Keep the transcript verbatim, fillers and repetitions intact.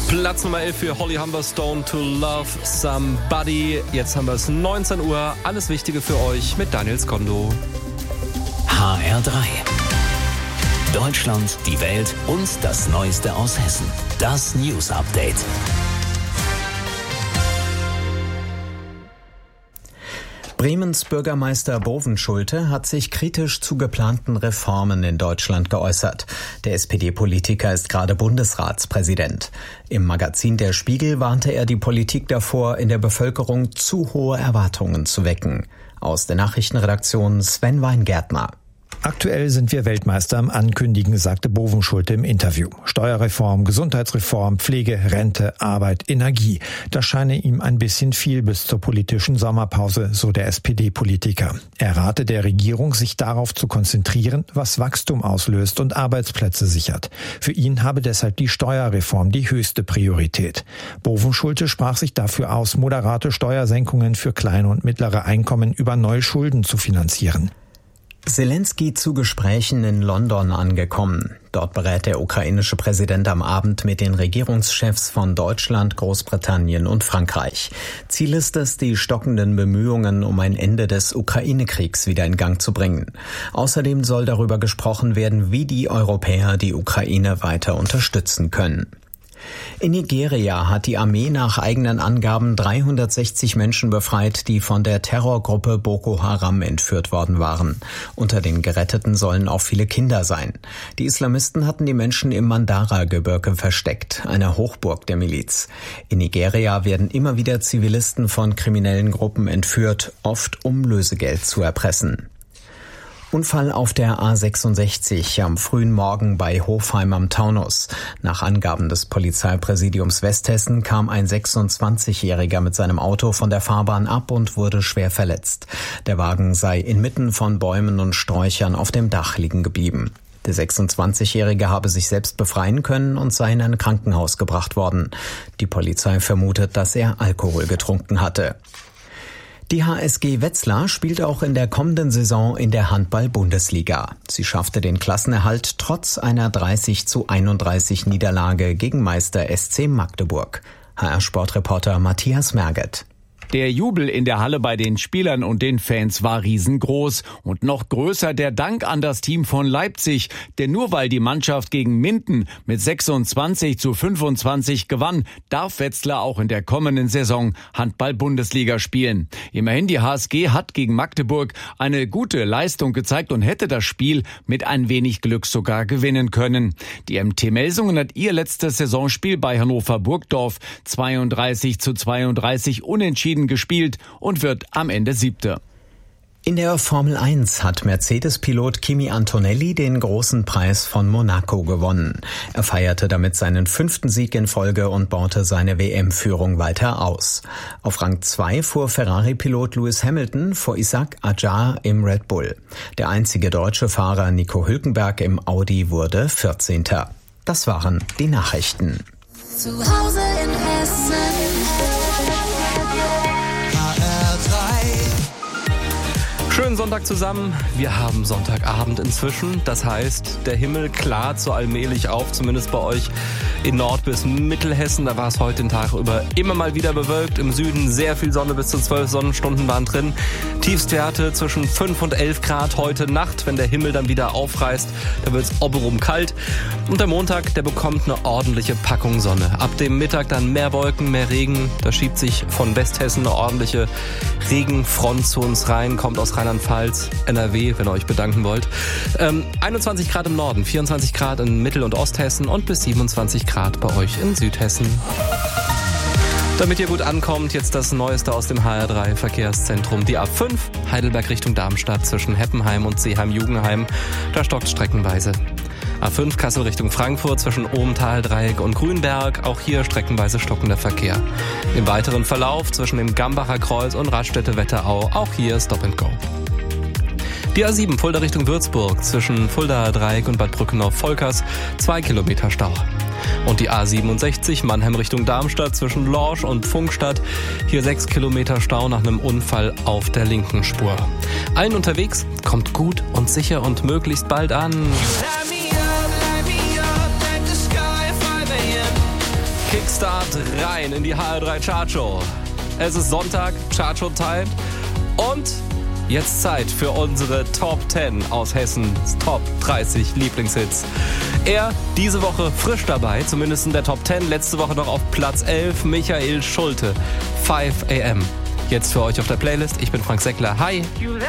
Platz Nummer elf für Holly Humberstone, To Love Somebody. Jetzt haben wir es neunzehn Uhr. Alles Wichtige für euch mit Daniel Skondo. H R drei. Deutschland, die Welt und das Neueste aus Hessen. Das News Update. Bremens Bürgermeister Bovenschulte hat sich kritisch zu geplanten Reformen in Deutschland geäußert. Der S P D-Politiker ist gerade Bundesratspräsident. Im Magazin Der Spiegel warnte er die Politik davor, in der Bevölkerung zu hohe Erwartungen zu wecken. Aus der Nachrichtenredaktion Sven Weingärtner. Aktuell sind wir Weltmeister am Ankündigen, sagte Bovenschulte im Interview. Steuerreform, Gesundheitsreform, Pflege, Rente, Arbeit, Energie. Das scheine ihm ein bisschen viel bis zur politischen Sommerpause, so der S P D-Politiker. Er rate der Regierung, sich darauf zu konzentrieren, was Wachstum auslöst und Arbeitsplätze sichert. Für ihn habe deshalb die Steuerreform die höchste Priorität. Bovenschulte sprach sich dafür aus, moderate Steuersenkungen für kleine und mittlere Einkommen über neue Schulden zu finanzieren. Zelensky zu Gesprächen in London angekommen. Dort berät der ukrainische Präsident am Abend mit den Regierungschefs von Deutschland, Großbritannien und Frankreich. Ziel ist es, die stockenden Bemühungen um ein Ende des Ukraine-Kriegs wieder in Gang zu bringen. Außerdem soll darüber gesprochen werden, wie die Europäer die Ukraine weiter unterstützen können. In Nigeria hat die Armee nach eigenen Angaben dreihundertsechzig Menschen befreit, die von der Terrorgruppe Boko Haram entführt worden waren. Unter den Geretteten sollen auch viele Kinder sein. Die Islamisten hatten die Menschen im Mandara-Gebirge versteckt, einer Hochburg der Miliz. In Nigeria werden immer wieder Zivilisten von kriminellen Gruppen entführt, oft um Lösegeld zu erpressen. Unfall auf der A sechsundsechzig am frühen Morgen bei Hofheim am Taunus. Nach Angaben des Polizeipräsidiums Westhessen kam ein sechsundzwanzigjähriger mit seinem Auto von der Fahrbahn ab und wurde schwer verletzt. Der Wagen sei inmitten von Bäumen und Sträuchern auf dem Dach liegen geblieben. Der sechsundzwanzigjährige habe sich selbst befreien können und sei in ein Krankenhaus gebracht worden. Die Polizei vermutet, dass er Alkohol getrunken hatte. Die H S G Wetzlar spielt auch in der kommenden Saison in der Handball-Bundesliga. Sie schaffte den Klassenerhalt trotz einer dreißig zu einunddreißig Niederlage gegen Meister S C Magdeburg. H R-Sportreporter Matthias Merget. Der Jubel in der Halle bei den Spielern und den Fans war riesengroß. Und noch größer der Dank an das Team von Leipzig. Denn nur weil die Mannschaft gegen Minden mit sechsundzwanzig zu fünfundzwanzig gewann, darf Wetzlar auch in der kommenden Saison Handball-Bundesliga spielen. Immerhin, die H S G hat gegen Magdeburg eine gute Leistung gezeigt und hätte das Spiel mit ein wenig Glück sogar gewinnen können. Die M T Melsungen hat ihr letztes Saisonspiel bei Hannover Burgdorf zweiunddreißig zu zweiunddreißig unentschieden gespielt und wird am Ende Siebter. In der Formel eins hat Mercedes-Pilot Kimi Antonelli den großen Preis von Monaco gewonnen. Er feierte damit seinen fünften Sieg in Folge und baute seine W M-Führung weiter aus. Auf Rang zwei fuhr Ferrari-Pilot Lewis Hamilton vor Isaac Adjar im Red Bull. Der einzige deutsche Fahrer Nico Hülkenberg im Audi wurde vierzehnter. Das waren die Nachrichten. Zu Hause in Hessen. Schönen Sonntag zusammen. Wir haben Sonntagabend inzwischen. Das heißt, der Himmel klart so allmählich auf, zumindest bei euch in Nord- bis Mittelhessen. Da war es heute den Tag über immer mal wieder bewölkt. Im Süden sehr viel Sonne, bis zu zwölf Sonnenstunden waren drin. Tiefstwerte zwischen fünf und elf Grad heute Nacht. Wenn der Himmel dann wieder aufreißt, da wird es oberum kalt. Und der Montag, der bekommt eine ordentliche Packung Sonne. Ab dem Mittag dann mehr Wolken, mehr Regen. Da schiebt sich von Westhessen eine ordentliche Regenfront zu uns rein, kommt aus Rheinland-Pfalz, N R W, wenn ihr euch bedanken wollt. Ähm, einundzwanzig Grad im Norden, vierundzwanzig Grad in Mittel- und Osthessen und bis siebenundzwanzig Grad bei euch in Südhessen. Damit ihr gut ankommt, jetzt das Neueste aus dem H R drei Verkehrszentrum. Die A fünf, Heidelberg Richtung Darmstadt zwischen Heppenheim und Seeheim-Jugenheim. Da stockt streckenweise. A fünf Kassel Richtung Frankfurt zwischen Ohmtal-Dreieck und Grünberg. Auch hier streckenweise stockender Verkehr. Im weiteren Verlauf zwischen dem Gambacher Kreuz und Raststätte-Wetterau. Auch hier Stop and Go. Die A sieben Fulda Richtung Würzburg zwischen Fulda-Dreieck und Bad Brückenau-Volkers. Zwei Kilometer Stau. Und die A siebenundsechzig Mannheim Richtung Darmstadt zwischen Lorsch und Pfungstadt. Hier sechs Kilometer Stau nach einem Unfall auf der linken Spur. Allen unterwegs, kommt gut und sicher und möglichst bald an. Kickstart rein in die H R drei Chartshow. Es ist Sonntag, Chartshow Time und jetzt Zeit für unsere Top zehn aus Hessens Top dreißig Lieblingshits. Er diese Woche frisch dabei, zumindest in der Top zehn, letzte Woche noch auf Platz elf, Michael Schulte, five a m. Jetzt für euch auf der Playlist, ich bin Frank Seckler, hi! You left